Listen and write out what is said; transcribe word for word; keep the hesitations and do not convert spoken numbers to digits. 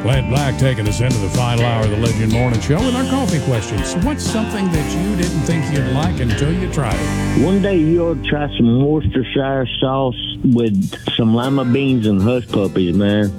Led Black taking us into the final hour of the Legend Morning Show with our coffee questions. What's something that you didn't think you'd like until you tried it? One day you ought to try some Worcestershire sauce with some lima beans and hush puppies, man.